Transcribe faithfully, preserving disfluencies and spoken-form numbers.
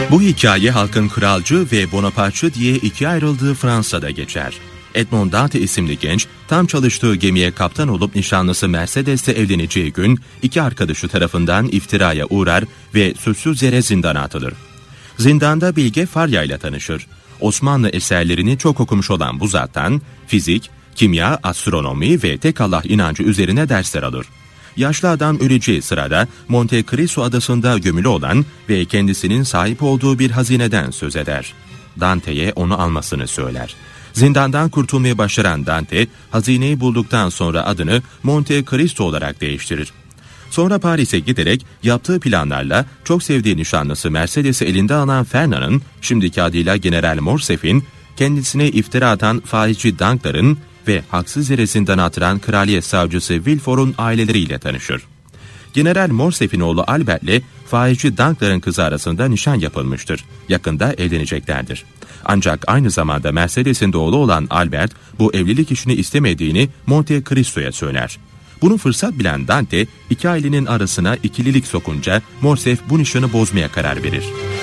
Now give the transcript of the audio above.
Bu hikaye halkın kralcı ve Bonapartçı diye ikiye ayrıldığı Fransa'da geçer. Edmond Dantès isimli genç, tam çalıştığı gemiye kaptan olup nişanlısı Mercedes'le evleneceği gün iki arkadaşı tarafından iftiraya uğrar ve suçsuz yere zindana atılır. Zindanda Bilge Farya ile tanışır. Osmanlı eserlerini çok okumuş olan bu zattan fizik, kimya, astronomi ve tek Allah inancı üzerine dersler alır. Yaşlı adam öleceği sırada Monte Cristo adasında gömülü olan ve kendisinin sahip olduğu bir hazineden söz eder. Dante'ye onu almasını söyler. Zindandan kurtulmayı başaran Dante, hazineyi bulduktan sonra adını Monte Cristo olarak değiştirir. Sonra Paris'e giderek yaptığı planlarla çok sevdiği nişanlısı Mercedes'i elinde alan Fernand'ın, şimdiki adıyla General Morcerf'in, kendisine iftira atan faizci Danglars' ve haksız yere zindana atılan kraliyet savcısı Villefort'un aileleriyle tanışır. General Morcerf'in oğlu Albert'le faizci Danglars' kızı arasında nişan yapılmıştır. Yakında evleneceklerdir. Ancak aynı zamanda Mercedes'in de oğlu olan Albert, bu evlilik işini istemediğini Monte Cristo'ya söyler. Bunu fırsat bilen Dante, iki ailenin arasına ikililik sokunca Morcerf bu nişanı bozmaya karar verir.